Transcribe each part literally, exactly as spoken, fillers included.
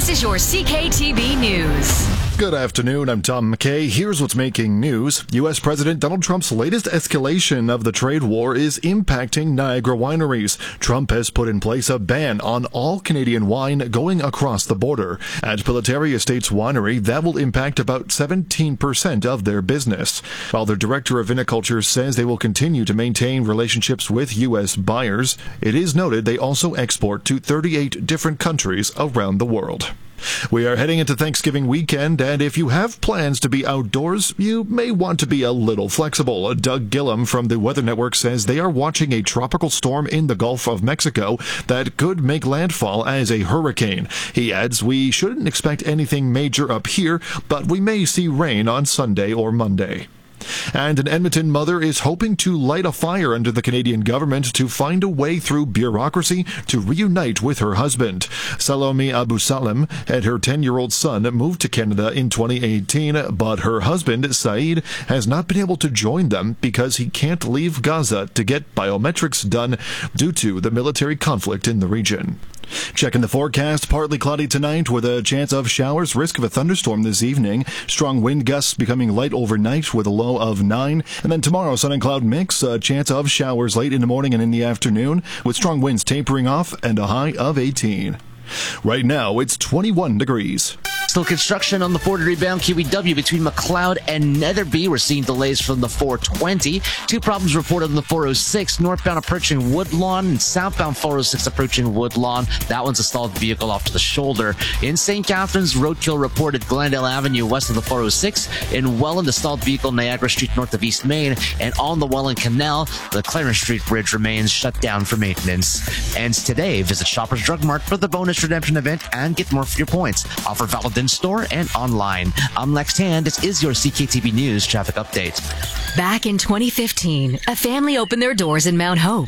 This is your C K T V News. Good afternoon, I'm Tom McKay. Here's what's making news. U S President Donald Trump's latest escalation of the trade war is impacting Niagara wineries. Trump has put in place a ban on all Canadian wine going across the border. At Pillitteri Estates Winery, that will impact about seventeen percent of their business. While their director of viniculture says they will continue to maintain relationships with U S buyers, it is noted they also export to thirty-eight different countries around the world. We are heading into Thanksgiving weekend, and if you have plans to be outdoors, you may want to be a little flexible. Doug Gillum from the Weather Network says they are watching a tropical storm in the Gulf of Mexico that could make landfall as a hurricane. He adds, we shouldn't expect anything major up here, but we may see rain on Sunday or Monday. And an Edmonton mother is hoping to light a fire under the Canadian government to find a way through bureaucracy to reunite with her husband. Salome Abu Salem and her ten-year-old son moved to Canada in twenty eighteen, but her husband, Saeed, has not been able to join them because he can't leave Gaza to get biometrics done due to the military conflict in the region. Checking the forecast, partly cloudy tonight with a chance of showers, risk of a thunderstorm this evening. Strong wind gusts becoming light overnight with a low of nine. And then tomorrow, sun and cloud mix, a chance of showers late in the morning and in the afternoon with strong winds tapering off and a high of eighteen. Right now, it's twenty-one degrees. Still construction on the forty-rebound Q E W between McLeod and Netherby. We're seeing delays from the four twenty. Two problems reported on the four oh six, northbound approaching Woodlawn and southbound four oh six approaching Woodlawn. That one's a stalled vehicle off to the shoulder. In Saint Catharines, roadkill reported Glendale Avenue west of the four oh six. In Welland, the stalled vehicle Niagara Street north of East Main. And on the Welland Canal, the Clarence Street Bridge remains shut down for maintenance. Ends today. Visit Shoppers Drug Mart for the bonus redemption event and get more for your points. Offer valid in store and online. I'm Lex Tan. This is your C K T V News traffic update. Back in twenty fifteen, a family opened their doors in Mount Hope.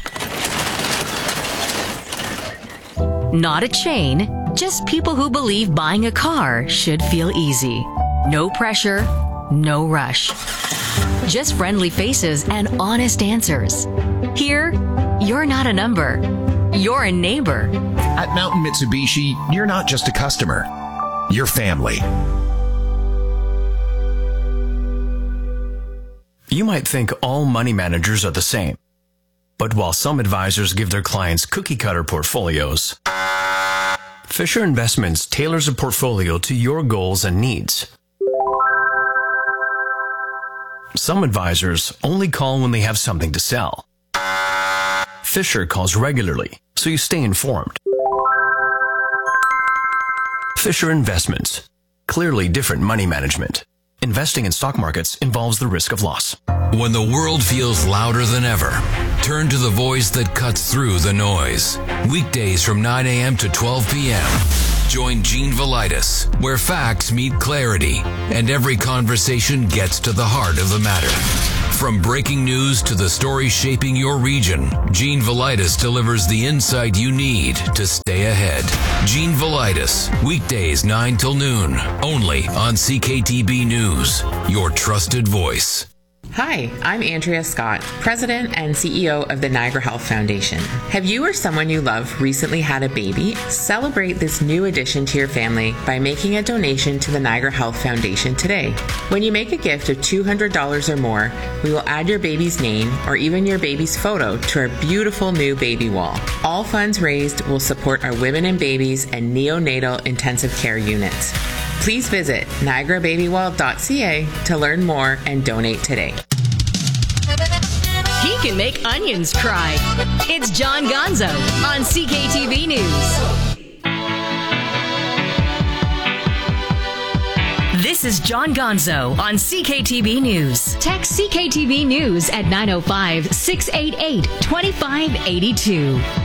Not a chain, just people who believe buying a car should feel easy. No pressure, no rush. Just friendly faces and honest answers. Here, you're not a number. You're a neighbor. At Mountain Mitsubishi, you're not just a customer. You're family. You might think all money managers are the same. But while some advisors give their clients cookie-cutter portfolios, Fisher Investments tailors a portfolio to your goals and needs. Some advisors only call when they have something to sell. Fisher calls regularly, so you stay informed. Fisher Investments. Clearly different money management. Investing in stock markets involves the risk of loss. When the world feels louder than ever, turn to the voice that cuts through the noise. Weekdays from nine a.m. to twelve p.m. Join Gene Velitis, where facts meet clarity and every conversation gets to the heart of the matter. From breaking news to the story shaping your region, Gene Velitis delivers the insight you need to stay ahead. Gene Velitis, weekdays nine till noon, only on C K T B News, your trusted voice. Hi, I'm Andrea Scott, President and C E O of the Niagara Health Foundation. Have you or someone you love recently had a baby? Celebrate this new addition to your family by making a donation to the Niagara Health Foundation today. When you make a gift of two hundred dollars or more, we will add your baby's name or even your baby's photo to our beautiful new baby wall. All funds raised will support our women and babies and neonatal intensive care units. Please visit niagara baby wall dot c a to learn more and donate today. He can make onions cry. It's John Gonzo on C K T V News. This is John Gonzo on C K T V News. Text C K T V News at nine oh five, six eight eight, two five eight two.